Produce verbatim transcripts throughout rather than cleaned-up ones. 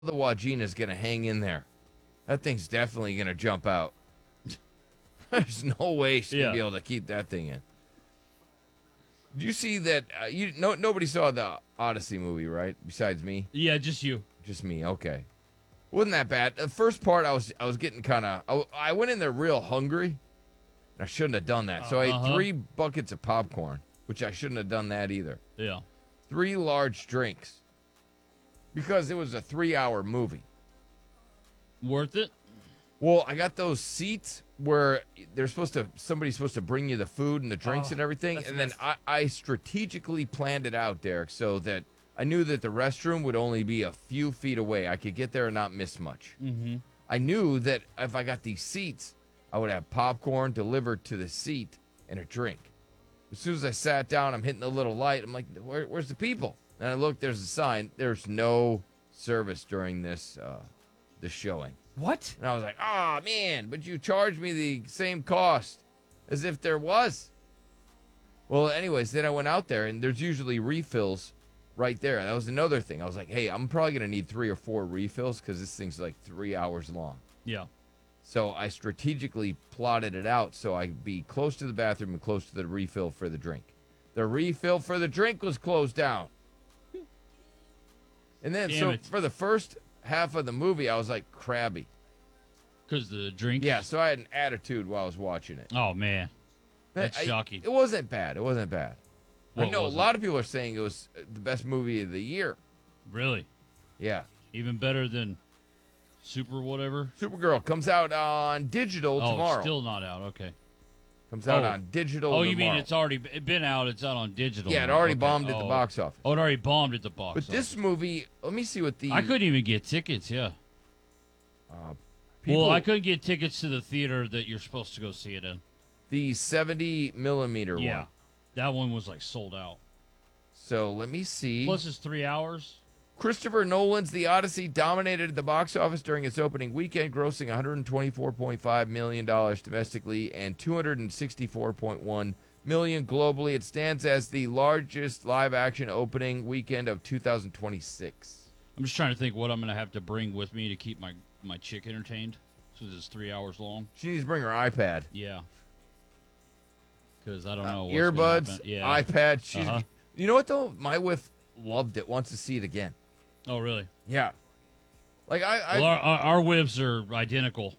the Wagina's going to hang in there. That thing's definitely going to jump out. There's no way she's Yeah. going to be able to keep that thing in. Did you see that? Uh, you no Nobody saw the Odyssey movie, right? Besides me? Yeah, just you. Just me. Okay. Wasn't that bad. The first part, I was I was getting kind of. I, I went in there real hungry. I shouldn't have done that. So I Uh-huh. ate three buckets of popcorn, which I shouldn't have done that either. Yeah. Three large drinks. Because it was a three-hour movie. Worth it? Well, I got those seats where they're supposed to, somebody's supposed to bring you the food and the drinks Oh, and everything. that's And the then I, I strategically planned it out, Derek, so that I knew that the restroom would only be a few feet away. I could get there and not miss much. Mm-hmm. I knew that if I got these seats, I would have popcorn delivered to the seat and a drink. As soon as I sat down, I'm hitting the little light. I'm like, Where, where's the people? And I look, there's a sign. There's no service during this uh, this showing. What? And I was like, oh, man, but you charged me the same cost as if there was. Well, anyways, then I went out there, and there's usually refills right there. That was another thing. I was like, hey, I'm probably going to need three or four refills because this thing's like three hours long. Yeah. So I strategically plotted it out so I'd be close to the bathroom and close to the refill for the drink. The refill for the drink was closed down. And then, Damn so it. for the first half of the movie, I was like crabby. Because the drink? Yeah, so I had an attitude while I was watching it. Oh, man. That's I- shocking. It wasn't bad. It wasn't bad. I What know a was it? lot of people are saying it was the best movie of the year. Really? Yeah. Even better than Super whatever? Supergirl comes out on digital Oh, tomorrow. still not out. Okay. Comes out Oh. on digital Oh, you tomorrow. mean it's already b- been out? It's out on digital. Yeah, it now. already Okay. bombed at the Oh. box office. Oh, it already bombed at the box But office. this movie, let me see what the I couldn't even get tickets, yeah. uh, people, Well, I couldn't get tickets to the theater that you're supposed to go see it in. the seventy millimeter Yeah. one. That one was like sold out. So let me see. Plus it's three hours. Christopher Nolan's The Odyssey dominated the box office during its opening weekend, grossing one hundred twenty-four point five million dollars domestically and two hundred sixty-four point one million dollars globally. It stands as the largest live-action opening weekend of two thousand twenty-six. I'm just trying to think what I'm going to have to bring with me to keep my, my chick entertained since it's three hours long. She needs to bring her iPad. Yeah. Because I don't Uh, know what's gonna earbuds, happen. Yeah. iPad. She's, Uh-huh. You know what, though? My wife loved it, wants to see it again. Oh, really? Yeah. Like, I... I Well, our, our, our whibs are identical.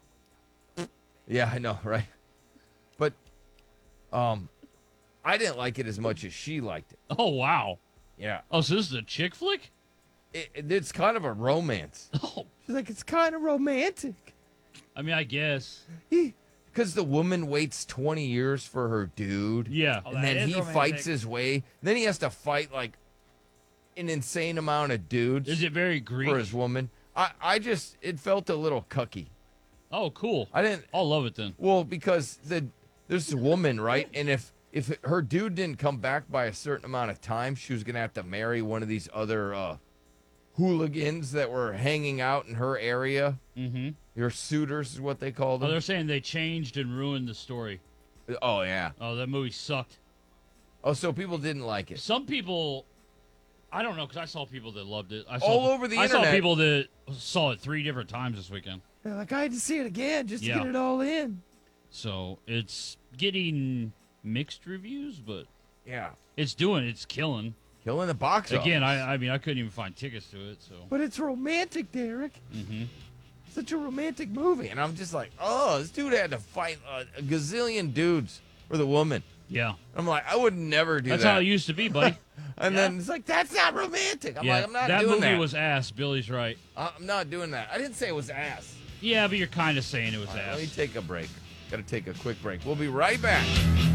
Yeah, I know, right? But, um, I didn't like it as much as she liked it. Oh, wow. Yeah. Oh, so this is a chick flick? It, it- it's kind of a romance. Oh, She's like, it's kind of romantic. I mean, I guess. Because the woman waits twenty years for her dude. Yeah. Oh, And that then is he romantic. fights his way. Then he has to fight, like, an insane amount of dudes Is it very Greek? for his woman. I, I just, it felt a little cucky. Oh, cool. I didn't, I'll love it then. well, because the there's a woman, right? And if if her dude didn't come back by a certain amount of time, she was gonna have to marry one of these other uh, hooligans that were hanging out in her area. Mm-hmm. Your suitors is what they call Oh, them. they're saying they changed and ruined the story. Oh yeah. Oh, that movie sucked. Oh, so people didn't like it. Some people, I don't know, because I saw people that loved it. I saw, All over the I saw internet. people that saw it three different times this weekend. They're like, I had to see it again just Yeah. to get it all in. So it's getting mixed reviews, but Yeah. it's doing, it's killing. Killing the box office. Again, I, I mean, I couldn't even find tickets to it. So. But it's romantic, Derek. Mm-hmm. Such a romantic movie. And I'm just like, oh, this dude had to fight a, a gazillion dudes for the woman. Yeah, I'm like, I would never do that's that. how it used to be, buddy. And Yeah. then it's like, that's not romantic. I'm yeah, like, I'm not that doing movie that. was ass. Billy's right. I'm not doing that. I didn't say it was ass. Yeah, but you're kind of saying it was All right, ass. let me take a break. Got to take a quick break. We'll be right back.